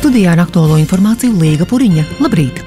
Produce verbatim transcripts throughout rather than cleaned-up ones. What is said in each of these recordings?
Studijā ar aktuālo informāciju Līga Puriņa. Labrīt!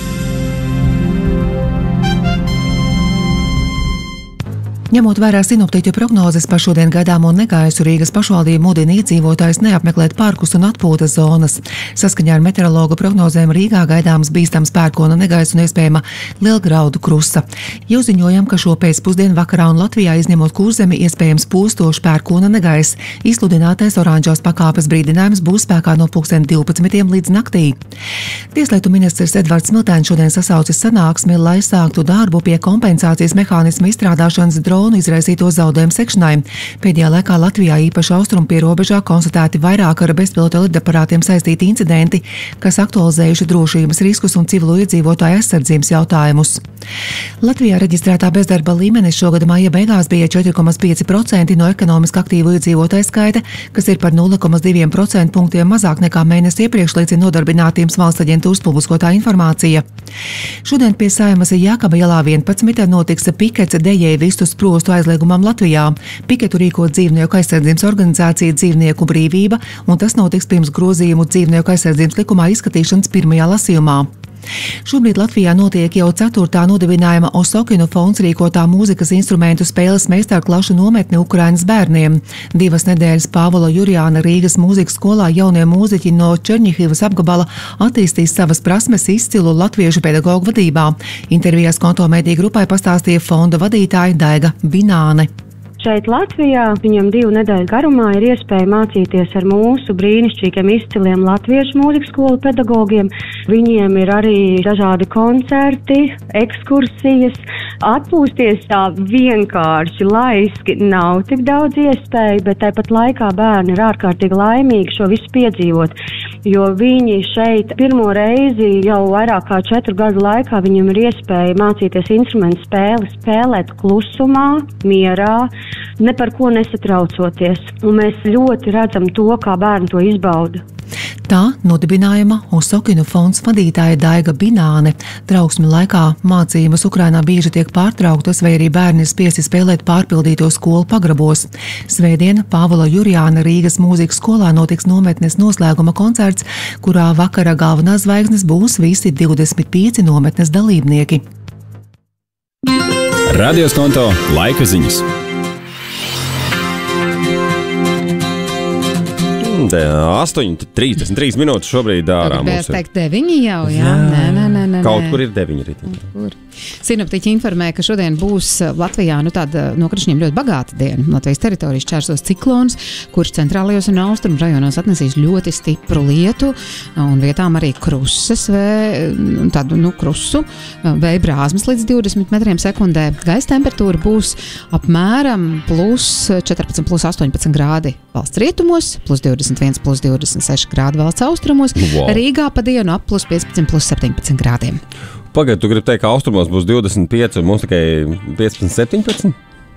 Ņemot vērā sinoptiķu prognozes par šodien gaidāmo negaisu, Rīgas pašvaldība mudina iedzīvotājus neapmeklēt parkus un atpūtas zonas. Saskaņā ar meteorologu prognozēm Rīgā gaidāms bīstams pērkona negaiss un iespējama lielgraudu krusta. Jau ziņojam, ka šo pēcpusdienu vakarā un Latvijā izņemot Kurzemi iespējams pūstošs pērkona negaiss. Izsludinātais oranžās pakāpes brīdinājums būs spēkā no pulksten divpadsmitiem līdz naktī. Tieslietu ministrs Edvards Smiltēns šodien sasaucis sanāksmi, lai sāktu darbu pie kompensācijas mehānisma izstrādāšanas dronu izraisīto zaudējumu sekšanai. Pēdējā laikā Latvijā īpaši austrumu pierobežā konstatēti vairāk ar bezpilota lidaparātiem saistīti incidenti, kas aktualizējuši drošības riskus un civilo iedzīvotāju aizsardzības jautājumus. Latvijā reģistrētā bezdarba līmenis šogad māja beigās bija četri komats pieci procenti no ekonomiski aktīvu iedzīvotāju skaita, kas ir par nulle komats divi procentu punktiem mazāk nekā mēnesi iepriekš, liecina Nodarbinātības valsts aģentūras publiskotā informācija. Šodien pie Saeimas Jākaba ielā vienpadsmit notiks pikets dejēvistu sprostu aizliegumam Latvijā. Piketu rīko dzīvnieku aizsardzības organizācija Dzīvnieku brīvība, un tas notiks pirms grozījumu dzīvnieku aizsardzības likumā izskatīšanas pirmajā lasījumā. Šobrīd Latvijā notiek jau ceturtā nodibinājuma Osokinu fonds rīkotā mūzikas instrumentu spēles meistarklašu nometne Ukrainas bērniem. Divas nedēļas Pāvila Jurjāna Rīgas mūzikas skolā jaunie mūziķi no Černihivas apgabala attīstīs savas prasmes izcilu latviešu pedagogu vadībā. Intervijās Konto mediju grupai pastāstīja fonda vadītāja Daiga Bināne. Šeit Latvijā viņam divu nedēļu garumā ir iespēja mācīties ar mūsu brīnišķīgiem izciliem latviešu mūzikas skolu pedagogiem. Viņiem ir arī dažādi koncerti, ekskursijas. Atpūsties tā vienkārši laiski nav tik daudz iespēju, bet tāpat laikā bērni ir ārkārtīgi laimīgi šo visu piedzīvot, jo viņi šeit pirmo reizi jau vairāk kā četru gadu laikā viņiem ir iespēja mācīties instrumentu spēli, spēlēt klusumā, mierā, ne par ko nesatraucoties. Un mēs ļoti redzam to, kā bērni to izbauda. Tā nodibinājuma Osokinu fonds vadītāja Daiga Bināne. Trauksmi laikā mācības Ukrainā bieži tiek pārtrauktas, vai arī bērni spiesti spēlēt pārpildīto skolu pagrabos. Svētdien Pāvila Jurjāna Rīgas mūzikas skolā notiks nometnes noslēguma koncerts, kurā vakara galvenās zvaigznes būs visi divdesmit pieci nometnes dalībnieki. Radio Skonto laika ziņas. astoņi trīsdesmit trīs minūtes šobrīd ārā mums ir. Gribējās teikt deviņi jau, jā? jā. Nē, nē, nē, nē. Kaut kur ir deviņi ritiņi. Kur? Sinoptiķi informē, ka šodien būs Latvijā nu, tāda nokrišņiem ļoti bagāta diena. Latvijas teritorijas čērsos ciklons, kurš centrālajos un austrumu rajonos atnesīs ļoti stipru lietu un vietām arī krusas, vē, tādu nu, krusu, vēja brāzmas līdz divdesmit metriem sekundē. Gaisa temperatūra būs apmēram plus četrpadsmit, plus astoņpadsmit grādi valsts rietumos, plus divdesmit viens, plus divdesmit seši grādi valsts austrumos, wow. Rīgā pa dienu ap plus piecpadsmit, plus septiņpadsmit grādiem. Pagaid, tu gribi teikt, ka austrumos būs divdesmit pieci un mums tikai piecpadsmit, septiņpadsmit?